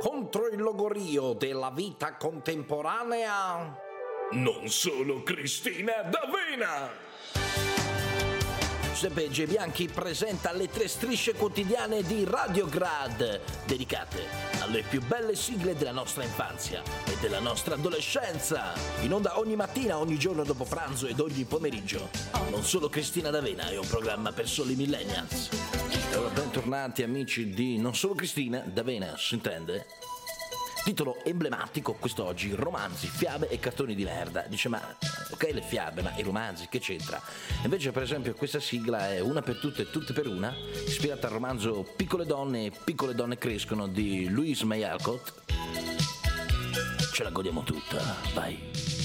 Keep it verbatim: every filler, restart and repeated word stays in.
contro il logorio della vita contemporanea, non solo Cristina D'Avena. Giuseppe G. Bianchi presenta le tre strisce quotidiane di Radiograd, dedicate alle più belle sigle della nostra infanzia e della nostra adolescenza. In onda ogni mattina, ogni giorno dopo pranzo ed ogni pomeriggio. Non solo Cristina D'Avena è un programma per soli millennials. Allora, bentornati amici di Non solo Cristina D'Avena, si intende? Titolo emblematico quest'oggi: romanzi, fiabe e cartoni di merda. Dice, ma ok le fiabe, ma i romanzi che c'entra? Invece per esempio questa sigla è Una per tutte e tutte per una, ispirata al romanzo Piccole donne e piccole donne crescono di Louise May Alcott. Ce la godiamo tutta, vai.